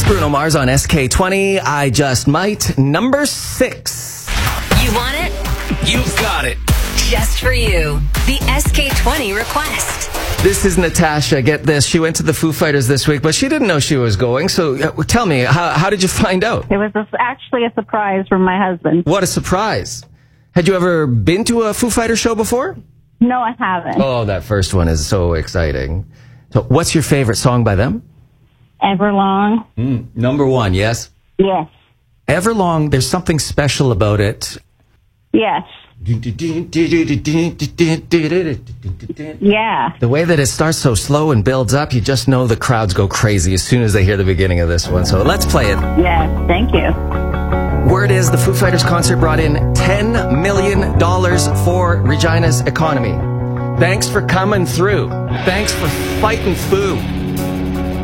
Bruno Mars on SK20. I Just Might. Number 6. You want it? You've got it. Just for you. The SK20 request. This is Natasha. Get this. She went to the Foo Fighters this week, but she didn't know she was going. So tell me, how did you find out? It was actually a surprise from my husband. What a surprise. Had you ever been to a Foo Fighter show before? No, I haven't. Oh, that first one is so exciting. So what's your favorite song by them? Everlong. Number 1, yes? Yes. Everlong, there's something special about it. Yes. Yeah. The way that it starts so slow and builds up, you just know the crowds go crazy as soon as they hear the beginning of this one. So let's play it. Yes, thank you. Word is the Foo Fighters concert brought in $10 million for Regina's economy. Thanks for coming through. Thanks for fighting Foo.